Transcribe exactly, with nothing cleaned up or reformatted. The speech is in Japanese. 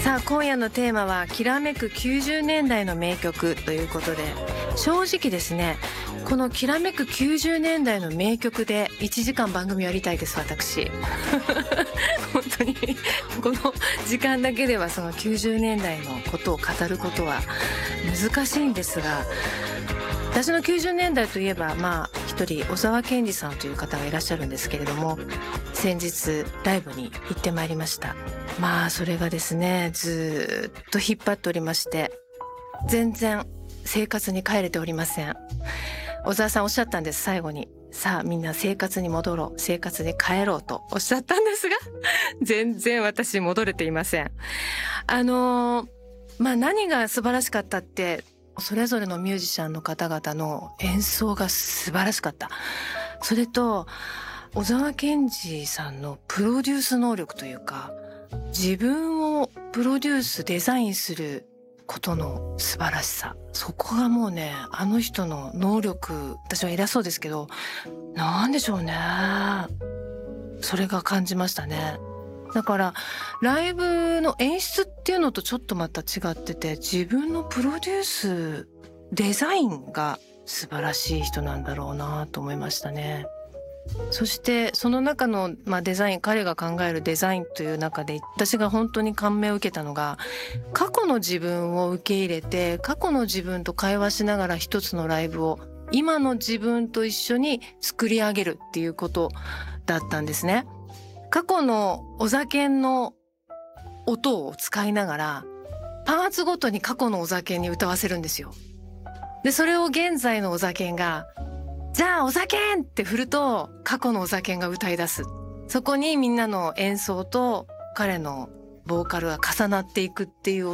さあ今夜のテーマはきらめくきゅうじゅうねんだいの名曲ということで、正直ですね、このきらめくきゅうじゅうねんだいの名曲でいちじかん番組やりたいです。私本当にこの時間だけではそのきゅうじゅうねんだいのことを語ることは難しいんですが、私のきゅうじゅうねんだいといえば、まあ一人小沢健二さんという方がいらっしゃるんですけれども、先日ライブに行ってまいりました。まあそれがですね、ずっと引っ張っておりまして、全然生活に帰れておりません。小沢さんおっしゃったんです、最後に。さあみんな生活に戻ろう、生活に帰ろうとおっしゃったんですが全然私戻れていません。あのー、まあ何が素晴らしかったって、それぞれのミュージシャンの方々の演奏が素晴らしかった。それと小沢健二さんのプロデュース能力というか、自分をプロデュースデザインすることの素晴らしさ、そこがもうね、あの人の能力、私は偉そうですけど、なんでしょうね、それが感じましたね。だからライブの演出っていうのとちょっとまた違ってて、自分のプロデュースデザインが素晴らしい人なんだろうなと思いましたね。そしてその中の、まあ、デザイン、彼が考えるデザインという中で私が本当に感銘を受けたのが、過去の自分を受け入れて、過去の自分と会話しながら一つのライブを今の自分と一緒に作り上げるっていうことだったんですね。過去のお酒の音を使いながらパーツごとに過去のお酒に歌わせるんですよ。でそれを現在のお酒がじゃあお酒って振ると過去のお酒が歌い出す。そこにみんなの演奏と彼のボーカルが重なっていくっていう